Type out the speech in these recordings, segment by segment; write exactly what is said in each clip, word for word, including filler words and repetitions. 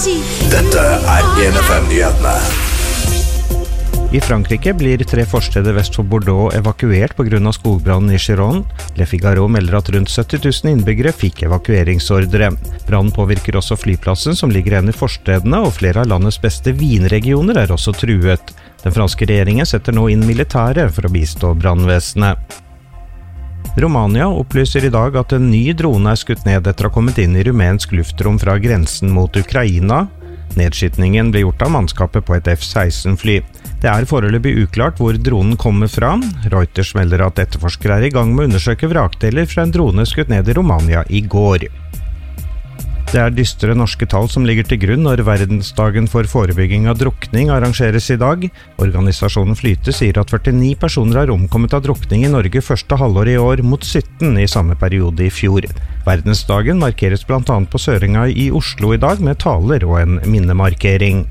Dette er en F M-nyhetene. I Frankrike blir tre forsteder vest for Bordeaux evakuert på grunn av skogbrannen i Gironde. Le Figaro melder at rundt sytti tusen innbyggere fikk evakueringsordre. Brannen påvirker også flyplassen som ligger igjen i forstedene, og flere av landets beste vinregioner er også truet. Den franske regjeringen setter nå inn militære for å bistå brannvesenet. Romania opplyser i dag at en ny drone er skutt ned etter å ha kommet inn i rumensk luftrom fra grensen mot Ukraina. Nedskytningen ble gjort av mannskapet på et F seksten fly. Det er foreløpig uklart hvor dronen kommer fra. Reuters melder at etterforskere er i gang med å undersøke vrakdeler fra en drone skutt ned i Romania i går. Det er dystre norske tall som ligger til grunn når verdensdagen for forebygging av drukning arrangeres i dag. Organisasjonen Flyte sier at førtini personer har omkommet av drukning i Norge første halvår i år, mot sytten i samme periode i fjor. Verdensdagen markeres blant annet på Sørenga i Oslo i dag med taler og en minnemarkering.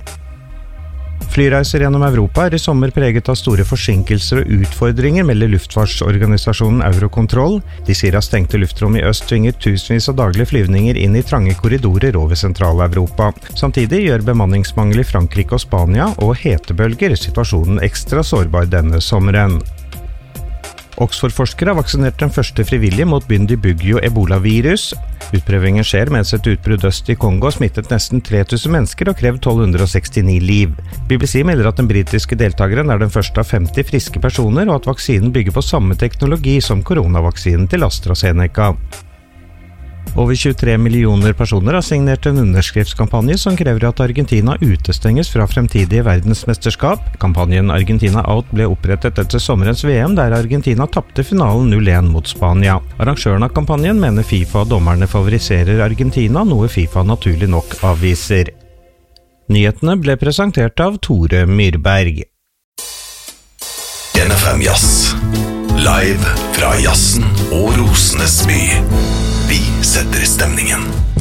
Flyreiser gjennom Europa er i sommer preget av store forsinkelser og utfordringer, melder luftfartsorganisasjonen Eurocontrol. De sier at stengte luftrom i øst tvinger tusenvis av daglige flyvninger inn i trange korridorer over Sentral-Europa. Samtidig gjør bemanningsmangel i Frankrike og Spania og hetebølger situasjonen ekstra sårbar denne sommeren. Oxford-forskere har vaksinert den første frivillige mot Bundibugyo ebola-virus. Utprøvingen skjer mens et utbrudd øst i Kongo smittet nesten tre tusen mennesker og krevd tolv hundre sekstini liv. B B C melder at den britiske deltakeren er den første av femti friske personer, og at vaksinen bygger på samme teknologi som koronavaksinen til AstraZeneca. Over tjuetre millioner personer har signert en underskriftskampanje som krever at Argentina utestenges fra fremtidige verdensmesterskap. Kampanjen Argentina Out ble opprettet etter sommerens V M, der Argentina tappte finalen null én mot Spania. Arrangøren av kampanjen mener FIFA og dommerne favoriserer Argentina, noe FIFA naturlig nok avviser. Nyhetene ble presentert av Tore Myrberg. en F M Jazz. Live fra jazzen og Rosenes by. Vi setter stemningen.